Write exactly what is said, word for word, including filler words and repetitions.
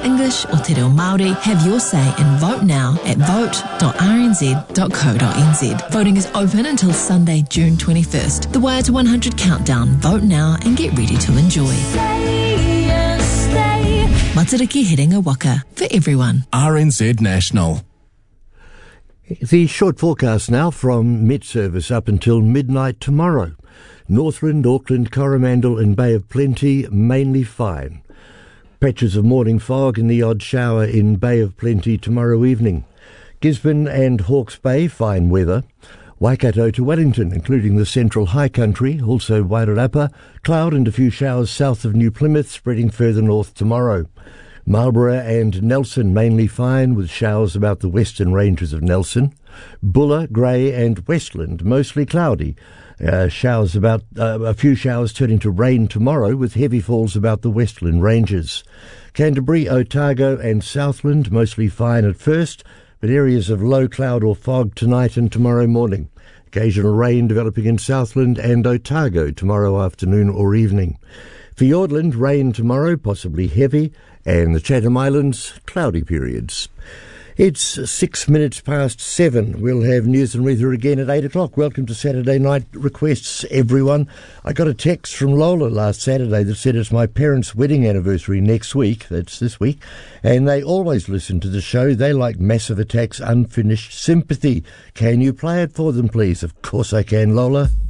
English or Te Reo Māori, have your say and vote now at vote dot r n z dot co dot n z. Voting is open until Sunday, June twenty-first. The Wire to one hundred countdown. Vote now and get ready to enjoy. Matariki hitting a waka for everyone. R N Z National. The short forecast now from Met Service up until midnight tomorrow. Northland, Auckland, Coromandel and Bay of Plenty mainly fine. Patches of morning fog and the odd shower in Bay of Plenty tomorrow evening. Gisborne and Hawke's Bay fine weather. Waikato to Wellington, including the central high country, also Wairarapa, cloud and a few showers south of New Plymouth, spreading further north tomorrow. Marlborough and Nelson mainly fine, with showers about the western ranges of Nelson. Buller, Grey and Westland mostly cloudy. Uh, showers about uh, a few showers turning to rain tomorrow, with heavy falls about the westland ranges. Canterbury, Otago and Southland mostly fine at first, but areas of low cloud or fog tonight and tomorrow morning. Occasional rain developing in Southland and Otago tomorrow afternoon or evening. Fiordland, rain tomorrow, possibly heavy, and the Chatham Islands, cloudy periods. It's six minutes past seven. We'll have news and weather again at eight o'clock. Welcome to Saturday Night Requests, everyone. I got a text from Lola last Saturday that said it's my parents' wedding anniversary next week. That's this week. And they always listen to the show. They like Massive Attack's Unfinished Sympathy. Can you play it for them, please? Of course I can, Lola.